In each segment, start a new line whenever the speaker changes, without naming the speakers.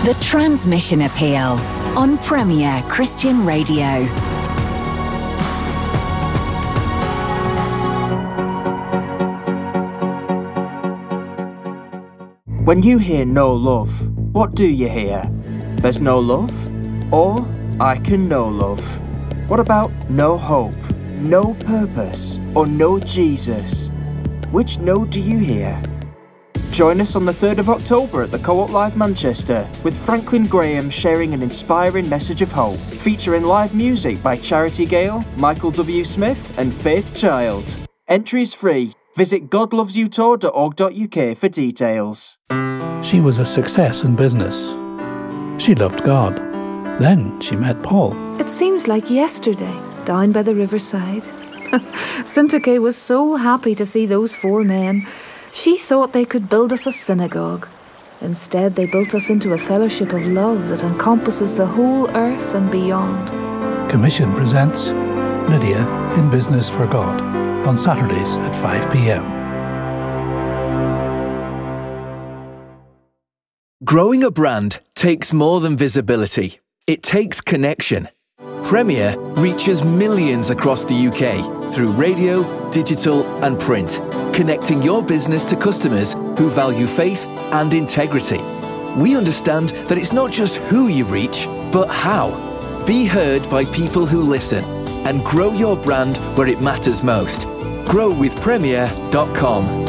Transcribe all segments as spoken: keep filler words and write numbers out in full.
The Transmission Appeal on Premier Christian Radio.
When you hear no love, what do you hear? There's no love? Or I can know love? What about no hope, no purpose, or no Jesus? Which no do you hear? Join us on the third of October at the Co-op Live Manchester with Franklin Graham sharing an inspiring message of hope, featuring live music by Charity Gale, Michael W. Smith and Faith Child. Entry is free. Visit god loves you tour dot org dot U K for details.
She was a success in business. She loved God. Then she met Paul.
It seems like yesterday, down by the riverside. Syntyche was so happy to see those four men. She thought they could build us a synagogue. Instead, they built us into a fellowship of love that encompasses the whole earth and beyond.
Commission presents Lydia in Business for God on Saturdays at five p.m.
Growing a brand takes more than visibility. It takes connection. Premier reaches millions across the U K through radio, digital and print, connecting your business to customers who value faith and integrity. We understand that it's not just who you reach, but how. Be heard by people who listen and grow your brand where it matters most. grow with premier dot com.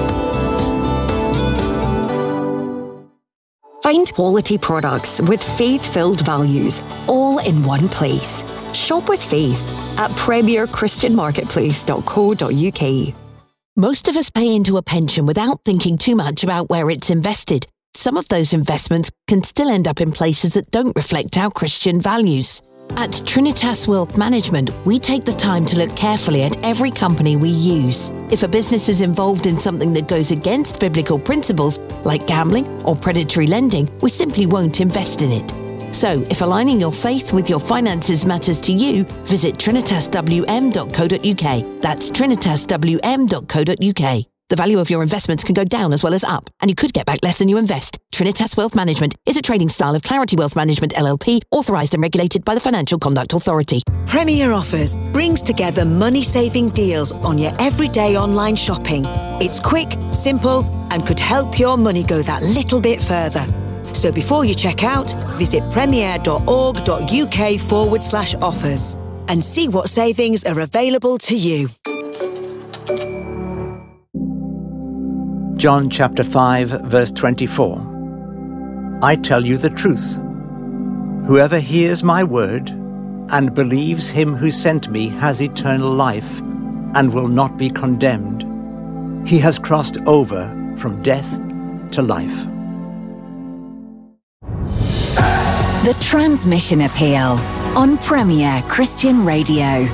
Find quality products with faith-filled values, all in one place. Shop with faith at premier christian marketplace dot co dot U K.
Most of us pay into a pension without thinking too much about where it's invested. Some of those investments can still end up in places that don't reflect our Christian values. At Trinitas Wealth Management, we take the time to look carefully at every company we use. If a business is involved in something that goes against biblical principles, like gambling or predatory lending, we simply won't invest in it. So, if aligning your faith with your finances matters to you, visit trinitas w m dot co dot U K. That's trinitas w m dot co dot U K. The value of your investments can go down as well as up, and you could get back less than you invest. Trinitas Wealth Management is a trading style of Clarity Wealth Management L L P, authorised and regulated by the Financial Conduct Authority.
Premier Offers brings together money-saving deals on your everyday online shopping. It's quick, simple, and could help your money go that little bit further. So before you check out, visit premier dot org dot U K forward slash offers and see what savings are available to you.
John chapter five, verse twenty-four. I tell you the truth. Whoever hears my word and believes him who sent me has eternal life and will not be condemned. He has crossed over from death to life.
The Transmission Appeal on Premier Christian Radio.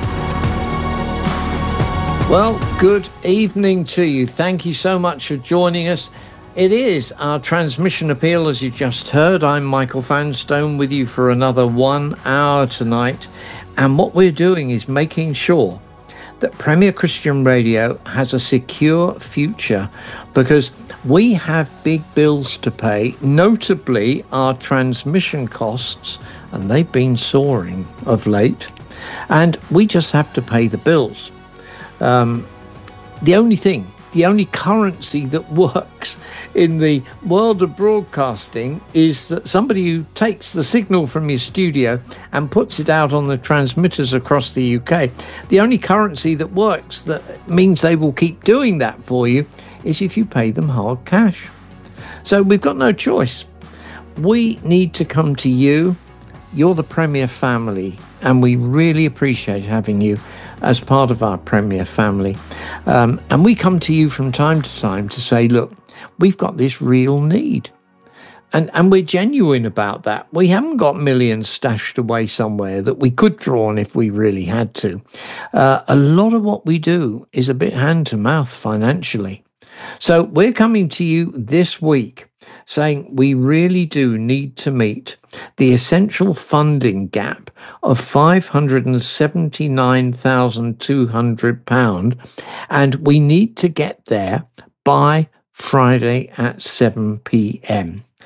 Well, good evening to you. Thank you so much for joining us. It is our Transmission Appeal, as you just heard. I'm Michael Vanstone with you for another one hour tonight. And what we're doing is making sure that Premier Christian Radio has a secure future, because we have big bills to pay, notably our transmission costs, and they've been soaring of late. And we just have to pay the bills. Um, the only thing, the only currency that works in the world of broadcasting is that somebody who takes the signal from your studio and puts it out on the transmitters across the U K. The only currency that works, that means they will keep doing that for you, is if you pay them hard cash. So we've got no choice. We need to come to you. You're the Premier family, and we really appreciate having you as part of our Premier family. Um, and we come to you from time to time to say, look, we've got this real need. And, and we're genuine about that. We haven't got millions stashed away somewhere that we could draw on if we really had to. Uh, a lot of what we do is a bit hand to mouth financially. So we're coming to you this week saying we really do need to meet the essential funding gap of five hundred seventy-nine thousand two hundred pounds, and we need to get there by Friday at seven p.m.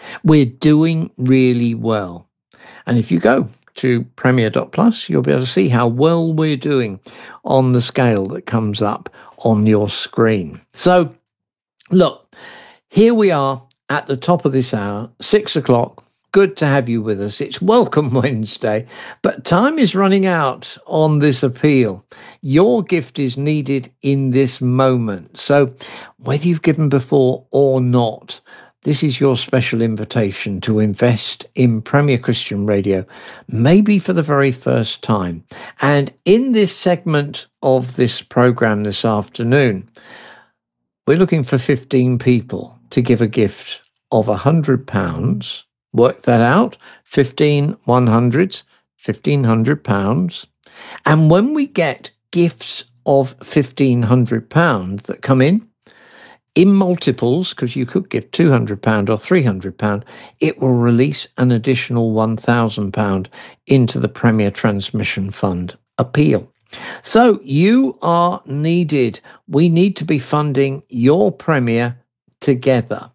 We're doing really well. And if you go to Premier dot plus, you'll be able to see how well we're doing on the scale that comes up on your screen. So, look, here we are at the top of this hour, six o'clock. Good to have you with us. It's Welcome Wednesday, but time is running out on this appeal. Your gift is needed in this moment. So whether you've given before or not, this is your special invitation to invest in Premier Christian Radio, maybe for the very first time. And in this segment of this program this afternoon, we're looking for fifteen people to give a gift of one hundred pounds. Work that out, fifteen one hundreds, fifteen hundred pounds. And when we get gifts of fifteen hundred pounds that come in, in multiples, because you could give two hundred pounds or three hundred pounds, it will release an additional one thousand pounds into the Premier Transmission Fund appeal. So you are needed. We need to be funding your Premier together.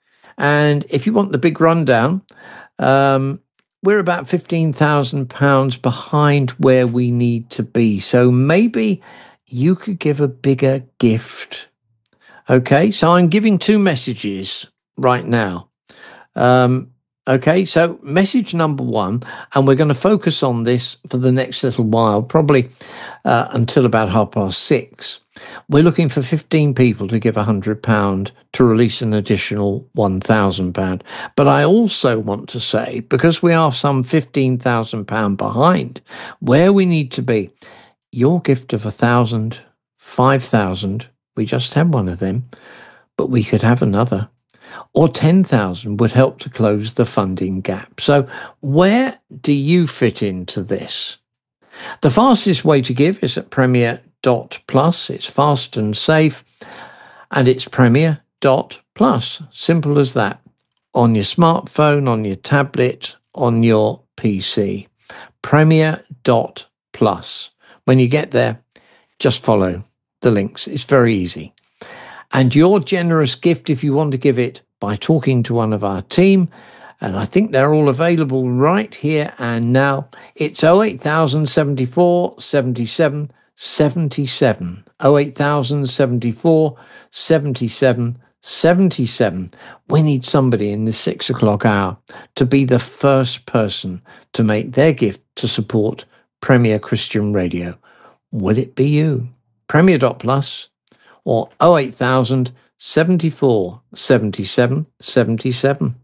And if you want the big rundown, um, we're about fifteen thousand pounds behind where we need to be. So maybe you could give a bigger gift. Okay, so I'm giving two messages right now. Um, okay, so message number one, and we're going to focus on this for the next little while, probably uh, until about half past six. We're looking for fifteen people to give one hundred pounds to release an additional one thousand pounds. But I also want to say, because we are some fifteen thousand pounds behind where we need to be, your gift of one thousand, five thousand, we just had one of them, but we could have another, or ten thousand would help to close the funding gap. So where do you fit into this? The fastest way to give is at Premier dot plus. It's fast and safe, and it's Premier dot plus. Simple as that. On your smartphone, on your tablet, on your P C. Premier dot plus. When you get there, just follow the links. It's very easy. And your generous gift, if you want to give it by talking to one of our team, and I think they're all available right here and now, it's oh eight thousand seventy-four seventy-seven seventy-seven. oh eight thousand seventy-four seventy-seven seventy-seven. We need somebody in the six o'clock hour to be the first person to make their gift to support Premier Christian Radio. Will it be you? Premier dot plus or oh eight thousand seventy-four seventy-seven seventy-seven.